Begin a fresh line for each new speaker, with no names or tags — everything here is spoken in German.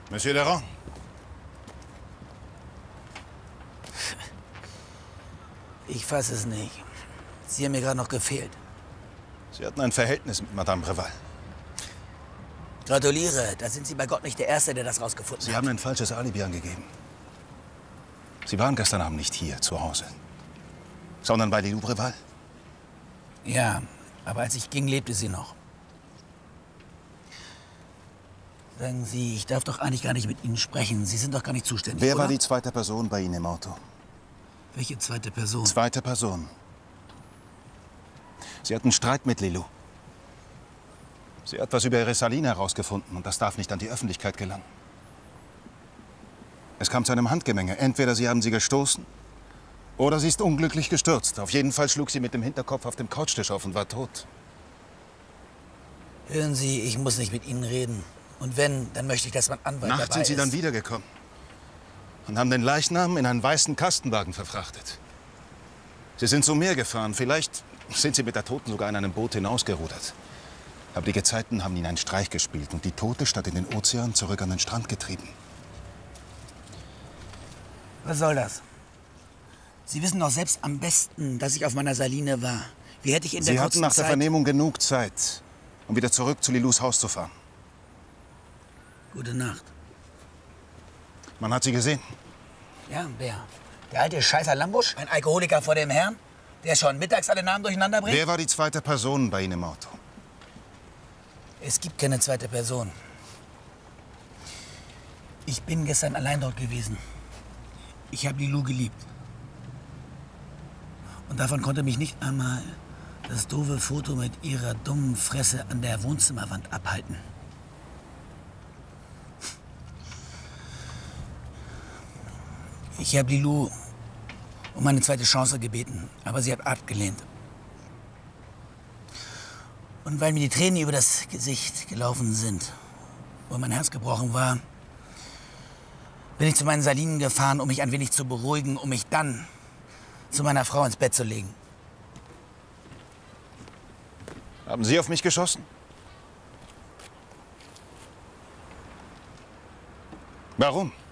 Monsieur Leron.
Ich fasse es nicht. Sie haben mir gerade noch gefehlt.
Sie hatten ein Verhältnis mit Madame Breval.
Gratuliere, da sind Sie bei Gott nicht der Erste, der das rausgefunden hat.
Sie haben ein falsches Alibi angegeben. Sie waren gestern Abend nicht hier, zu Hause, sondern bei Lilou Breval.
Ja, aber als ich ging, lebte sie noch. Sagen Sie, ich darf doch eigentlich gar nicht mit Ihnen sprechen. Sie sind doch gar nicht zuständig,
Wer
oder?
war die zweite Person bei Ihnen im Auto?
Welche zweite Person?
Zweite Person. Sie hatten Streit mit Lilou. Sie hat was über ihre Saline herausgefunden und das darf nicht an die Öffentlichkeit gelangen. Es kam zu einem Handgemenge. Entweder Sie haben sie gestoßen oder sie ist unglücklich gestürzt. Auf jeden Fall schlug sie mit dem Hinterkopf auf dem Couchtisch auf und war tot.
Hören Sie, ich muss nicht mit Ihnen reden. Und wenn, dann möchte ich, dass mein Anwalt dabei ist.
Nachts sind Sie dann wiedergekommen und haben den Leichnam in einen weißen Kastenwagen verfrachtet. Sie sind zum Meer gefahren. Vielleicht sind Sie mit der Toten sogar in einem Boot hinausgerudert. Aber die Gezeiten haben Ihnen einen Streich gespielt und die Tote statt in den Ozean zurück an den Strand getrieben.
Was soll das? Sie wissen doch selbst am besten, dass ich auf meiner Saline war. Wie hätte ich in der
Sie hatten
kurzen
nach der
Zeit...
Vernehmung genug Zeit, um wieder zurück zu Lilous Haus zu fahren.
Gute Nacht.
Man hat Sie gesehen.
Ja, wer? Der alte Scheißer Lambusch? Ein Alkoholiker vor dem Herrn? Der schon mittags alle Namen durcheinander bringt?
Wer war die zweite Person bei Ihnen im Auto?
Es gibt keine zweite Person. Ich bin gestern allein dort gewesen. Ich habe Lilou geliebt. Und davon konnte mich nicht einmal das doofe Foto mit ihrer dummen Fresse an der Wohnzimmerwand abhalten. Ich habe Lilou um eine zweite Chance gebeten, aber sie hat abgelehnt. Und weil mir die Tränen über das Gesicht gelaufen sind und mein Herz gebrochen war, bin ich zu meinen Salinen gefahren, um mich ein wenig zu beruhigen, um mich dann zu meiner Frau ins Bett zu legen.
Haben Sie auf mich geschossen? Warum?